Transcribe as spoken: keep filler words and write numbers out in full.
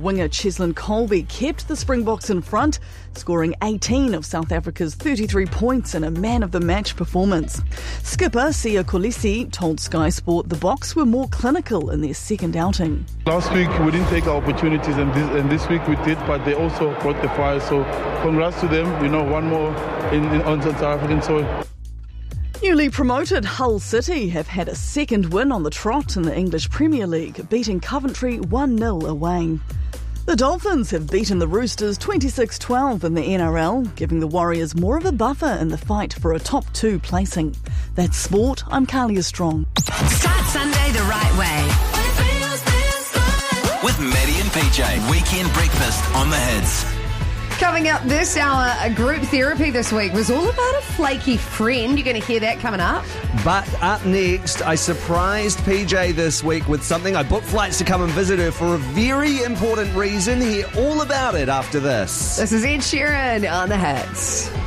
winger Cheslin Colby kept the Springboks in front, scoring eighteen of South Africa's thirty-three points in a man-of-the-match performance. Skipper Sia Kolisi told Sky Sport the Boks were more clinical in their second outing. Last week we didn't take our opportunities, and this, and this week we did, but they also brought the fire. So congrats to them. You know, one more in, in on South African soil. Newly promoted Hull City have had a second win on the trot in the English Premier League, beating Coventry one nil away. The Dolphins have beaten the Roosters twenty-six twelve in the N R L, giving the Warriors more of a buffer in the fight for a top two placing. That's sport. I'm Kalia Strong. Start Sunday the right way. With Maddie and P J, weekend breakfast on the Hits. Coming up this hour, a group therapy this week was all about a flaky friend. You're going to hear that coming up. But up next, I surprised P J this week with something. I booked flights to come and visit her for a very important reason. Hear all about it after this. This is Ed Sheeran on the Hits.